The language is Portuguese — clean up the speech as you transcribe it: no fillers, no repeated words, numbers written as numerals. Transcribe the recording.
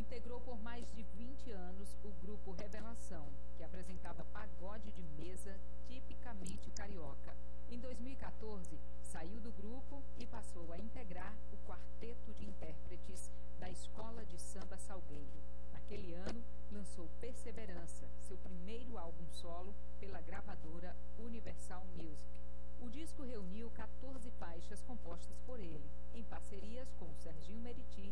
integrou por mais de 20 anos o grupo Revelação, que apresentava pagode de mesa tipicamente carioca. Em 2014, saiu do grupo e passou a integrar o quarteto de intérpretes da Escola de Samba Salgueiro. Naquele ano, lançou Perseverança, seu primeiro álbum solo pela gravadora Universal Music. O disco reuniu 14 faixas compostas por ele, em parcerias com Serginho Meriti